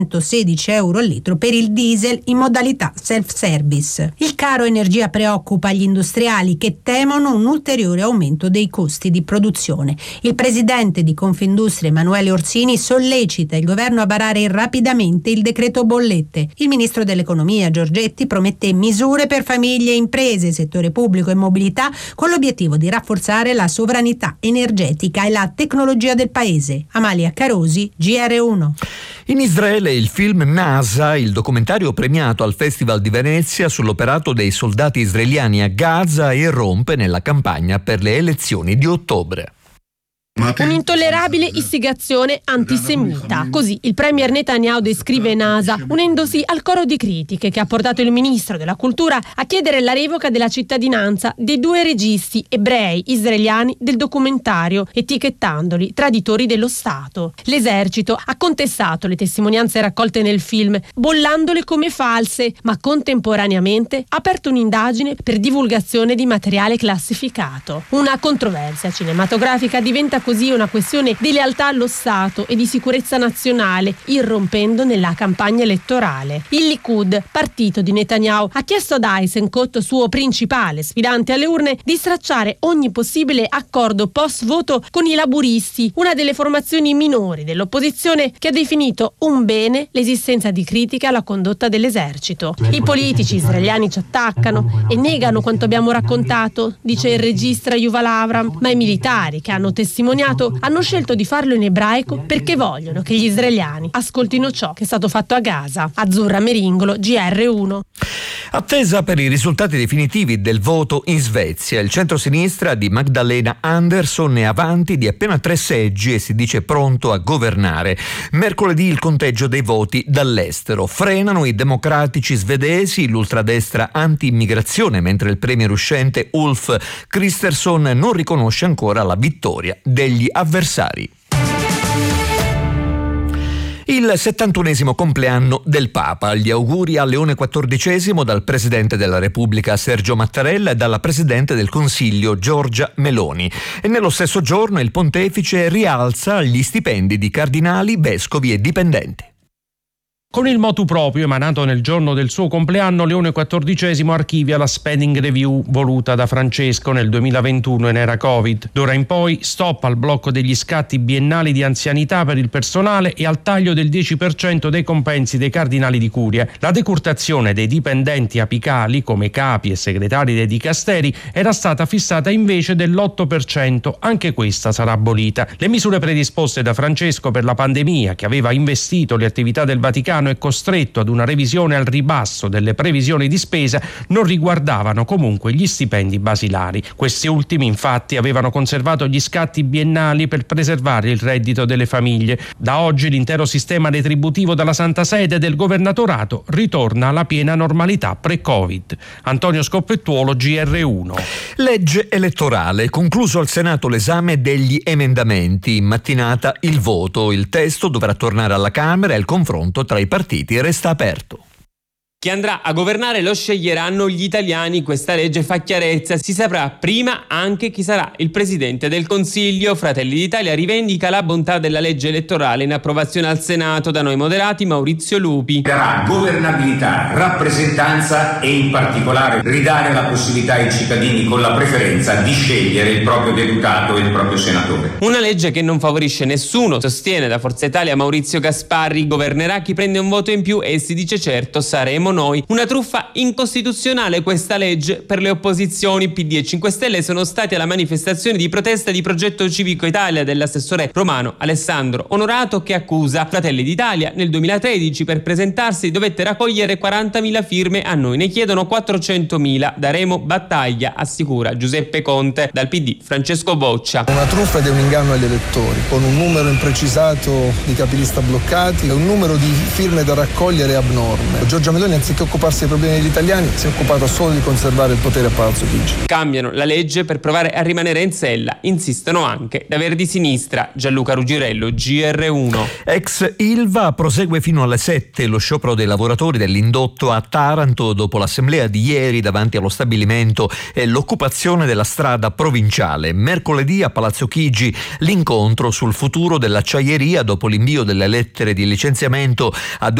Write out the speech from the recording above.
116 euro al litro per il diesel in modalità self-service. Il caro energia preoccupa gli industriali che temono un ulteriore aumento dei costi di produzione. Il presidente di Confindustria Emanuele Orsini sollecita il governo a varare rapidamente il decreto bollette. Il ministro dell'economia Giorgetti promette misure per famiglie e imprese, settore pubblico e mobilità con l'obiettivo di rafforzare la sovranità energetica e la tecnologia del paese. Amalia Carosi, GR1. In Israele il film NASA, il documentario premiato al Festival di Venezia sull'operato dei soldati israeliani a Gaza, irrompe nella campagna per le elezioni di ottobre. Un'intollerabile istigazione antisemita. Così il premier Netanyahu descrive NASA, unendosi al coro di critiche che ha portato il ministro della cultura a chiedere la revoca della cittadinanza dei 2 registi ebrei israeliani del documentario, etichettandoli traditori dello Stato. L'esercito ha contestato le testimonianze raccolte nel film, bollandole come false, ma contemporaneamente ha aperto un'indagine per divulgazione di materiale classificato. Una controversia cinematografica diventa così una questione di lealtà allo Stato e di sicurezza nazionale, irrompendo nella campagna elettorale. Il Likud, partito di Netanyahu, ha chiesto ad Eisenkot, suo principale sfidante alle urne, di stracciare ogni possibile accordo post-voto con i laburisti, una delle formazioni minori dell'opposizione che ha definito un bene l'esistenza di critiche alla condotta dell'esercito. I politici israeliani ci attaccano e negano quanto abbiamo raccontato, dice il regista Yuval Avram, ma i militari che hanno testimoniato hanno scelto di farlo in ebraico perché vogliono che gli israeliani ascoltino ciò che è stato fatto a Gaza. Azzurra Meringolo, GR1. Attesa per i risultati definitivi del voto in Svezia. Il centrosinistra di Magdalena Andersson è avanti di appena 3 seggi e si dice pronto a governare. Mercoledì il conteggio dei voti dall'estero. Frenano i democratici svedesi, l'ultradestra anti-immigrazione, mentre il premier uscente Ulf Kristersson non riconosce ancora la vittoria degli avversari. Il 71esimo compleanno del Papa. Gli auguri a Leone XIV dal Presidente della Repubblica Sergio Mattarella e dalla Presidente del Consiglio Giorgia Meloni. E nello stesso giorno il Pontefice rialza gli stipendi di cardinali, vescovi e dipendenti. Con il motu proprio emanato nel giorno del suo compleanno, Leone XIV archivia la spending review voluta da Francesco nel 2021 in era Covid. D'ora in poi stop al blocco degli scatti biennali di anzianità per il personale e al taglio del 10% dei compensi dei cardinali di curia. La decurtazione dei dipendenti apicali come capi e segretari dei dicasteri era stata fissata invece dell'8%, anche questa sarà abolita. Le misure predisposte da Francesco per la pandemia, che aveva investito le attività del Vaticano è costretto ad una revisione al ribasso delle previsioni di spesa, non riguardavano comunque gli stipendi basilari. Questi ultimi infatti avevano conservato gli scatti biennali per preservare il reddito delle famiglie. Da oggi l'intero sistema retributivo della Santa Sede e del Governatorato ritorna alla piena normalità pre-Covid. Antonio Scoppettuolo, GR1. Legge elettorale. Concluso al Senato l'esame degli emendamenti. In mattinata il voto. Il testo dovrà tornare alla Camera e il confronto tra i partiti resta aperto. Chi andrà a governare lo sceglieranno gli italiani, questa legge fa chiarezza, si saprà prima anche chi sarà il Presidente del Consiglio. Fratelli d'Italia rivendica la bontà della legge elettorale in approvazione al Senato, da noi moderati Maurizio Lupi. Darà governabilità, rappresentanza e in particolare ridare la possibilità ai cittadini con la preferenza di scegliere il proprio deputato e il proprio senatore. Una legge che non favorisce nessuno, sostiene da Forza Italia Maurizio Gasparri, governerà chi prende un voto in più e si dice certo saremo noi. Una truffa incostituzionale questa legge per le opposizioni. PD e 5 Stelle sono stati alla manifestazione di protesta di Progetto Civico Italia dell'assessore romano Alessandro Onorato, che accusa Fratelli d'Italia. Nel 2013 per presentarsi dovette raccogliere 40.000 firme, a noi ne chiedono 400.000. Daremo battaglia, assicura Giuseppe Conte. Dal PD Francesco Boccia. Una truffa ed è un inganno agli elettori, con un numero imprecisato di capilista bloccati e un numero di firme da raccogliere abnorme. Giorgia Meloni ha anziché occuparsi dei problemi degli italiani, si è occupata solo di conservare il potere a Palazzo Chigi. Cambiano la legge per provare a rimanere in sella, insistono anche da Verdi Sinistra. Gianluca Rugirello, GR1. Ex Ilva prosegue fino alle 7 lo sciopero dei lavoratori dell'indotto a Taranto dopo l'assemblea di ieri davanti allo stabilimento e l'occupazione della strada provinciale. Mercoledì a Palazzo Chigi l'incontro sul futuro dell'acciaieria dopo l'invio delle lettere di licenziamento a